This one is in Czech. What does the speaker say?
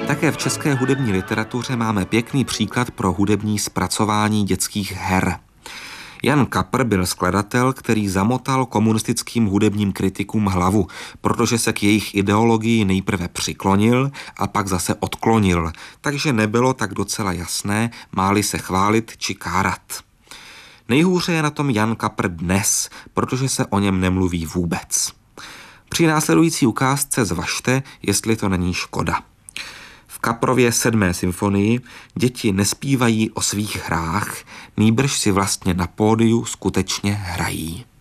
Také v české hudební literatuře máme pěkný příklad pro hudební zpracování dětských her. Jan Kapr byl skladatel, který zamotal komunistickým hudebním kritikům hlavu, protože se k jejich ideologii nejprve přiklonil a pak zase odklonil, takže nebylo tak docela jasné, má-li se chválit či kárat. Nejhůře je na tom Jan Kapr dnes, protože se o něm nemluví vůbec. Při následující ukázce zvažte, jestli to není škoda. V Kaprově 7. symfonii děti nespívají o svých hrách, nýbrž si vlastně na pódiu skutečně hrají.